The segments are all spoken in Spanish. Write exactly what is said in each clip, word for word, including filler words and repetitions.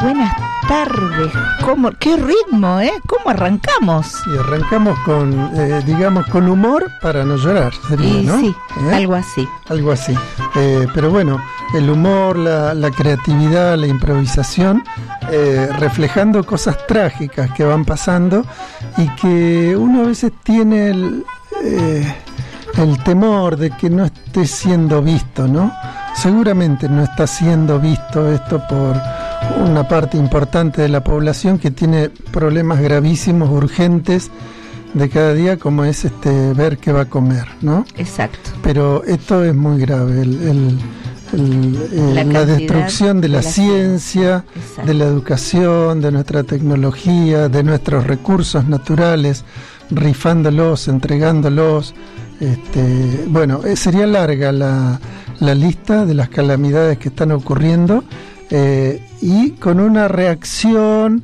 buenas tardes. ¿Cómo, qué ritmo, eh? ¿Cómo arrancamos? Y arrancamos con, eh, digamos, con humor para no llorar, sería, y ¿no? Sí, ¿Eh? algo así. Algo así. Eh, pero bueno, el humor, la, la creatividad, la improvisación, eh, reflejando cosas trágicas que van pasando y que uno a veces tiene el, eh, el temor de que no esté siendo visto, ¿no? Seguramente no está siendo visto esto por una parte importante de la población que tiene problemas gravísimos, urgentes de cada día, como es este ver qué va a comer, ¿no? Exacto. Pero esto es muy grave, el, el, el, el, la, la destrucción de la, de la ciencia, ciencia de la educación, de nuestra tecnología, de nuestros recursos naturales, rifándolos, entregándolos. Este, bueno, sería larga la, la lista de las calamidades que están ocurriendo, eh, y con una reacción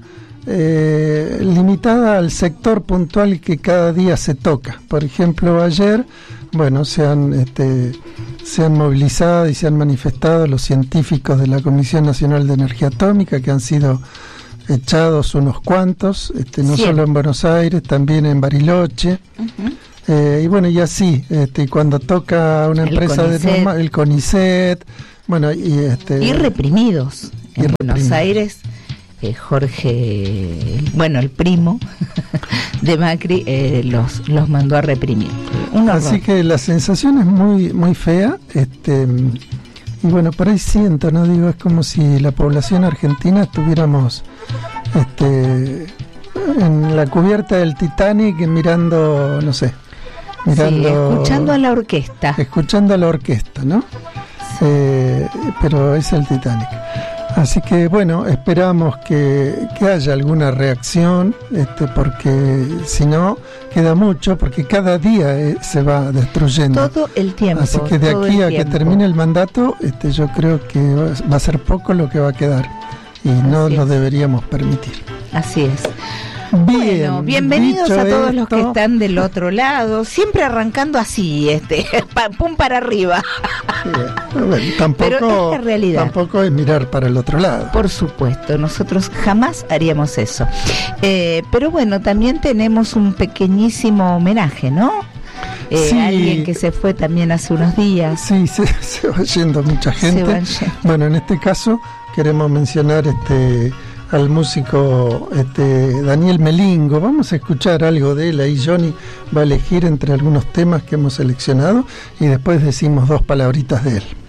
eh, limitada al sector puntual que cada día se toca. Por ejemplo, ayer, bueno, se han, este, se han movilizado y se han manifestado los científicos de la Comisión Nacional de Energía Atómica, que han sido echados unos cuantos, este, no solo en Buenos Aires, también en Bariloche. Uh-huh. Eh, y bueno, y así, este, cuando toca una el empresa CONICET. de norma, el CONICET, bueno, y este y reprimidos en y Buenos reprimidos. Aires, eh, Jorge, bueno, el primo de Macri, eh, los los mandó a reprimir. Un horror. Así que la sensación es muy muy fea, este, y bueno, por ahí siento, no digo, es como si la población argentina estuviéramos, este, en la cubierta del Titanic mirando, no sé, mirando, sí, escuchando a la orquesta. Escuchando a la orquesta, ¿no? Sí. Eh, pero es el Titanic. Así que bueno, esperamos que, que haya alguna reacción, este, porque si no, queda mucho, porque cada día eh, se va destruyendo. Todo el tiempo. Así que de aquí a que tiempo. termine el mandato, este, yo creo que va, va a ser poco lo que va a quedar. Y no Así lo es. deberíamos permitir. Así es. Bien, bueno, bienvenidos a todos esto, los que están del otro lado, siempre arrancando así, este, pum para arriba. Bueno, tampoco, Pero es la realidad. Tampoco es mirar para el otro lado. Por supuesto, nosotros jamás haríamos eso. Eh, pero bueno, también tenemos un pequeñísimo homenaje, ¿no? Eh, sí, alguien que se fue también hace unos días. Sí, se, se va yendo mucha gente. Se van yendo. Bueno, en este caso queremos mencionar este al músico este Daniel Melingo. Vamos a escuchar algo de él. Ahí Johnny va a elegir entre algunos temas que hemos seleccionado y después decimos dos palabritas de él.